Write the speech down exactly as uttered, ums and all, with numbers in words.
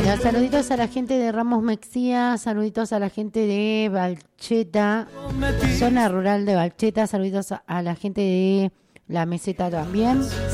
Ya, saluditos a la gente de Ramos Mexía, saluditos a la gente de Valcheta, zona rural de Valcheta, saluditos a la gente de La Meseta también.